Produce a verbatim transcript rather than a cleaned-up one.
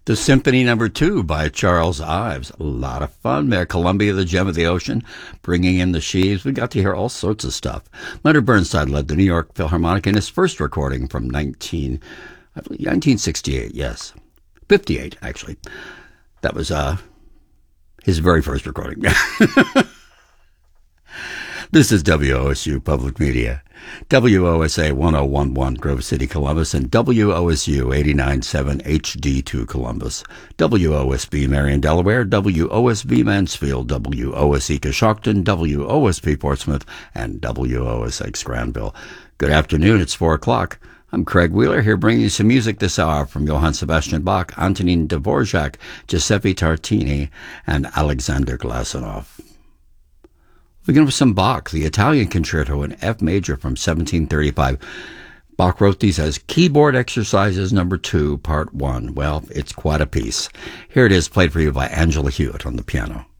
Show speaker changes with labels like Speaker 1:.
Speaker 1: The Symphony Number Two by Charles Ives. A lot of fun there. Columbia, the Gem of the Ocean, bringing in the sheaves. We got to hear all sorts of stuff. Leonard Bernstein led the New York Philharmonic in his first recording from nineteen, I believe, nineteen sixty-eight, yes. fifty-eight, actually. That was uh, his very first recording. This is W O S U Public Media, W O S A one oh one point one Grove City, Columbus, and W O S U eighty-nine point seven H D two Columbus, W O S B Marion, Delaware, W O S B Mansfield, W O S E Coshocton, W O S P Portsmouth, and W O S X Granville. Good afternoon, it's four o'clock. I'm Craig Wheeler here bringing you some music this hour from Johann Sebastian Bach, Antonin Dvorak, Giuseppe Tartini, and Alexander Glasinoff. We begin with some Bach, the Italian Concerto in F major from seventeen thirty-five. Bach wrote these as Keyboard Exercises Number Two, Part One. Well, it's quite a piece. Here it is, played for you by Angela Hewitt on the piano.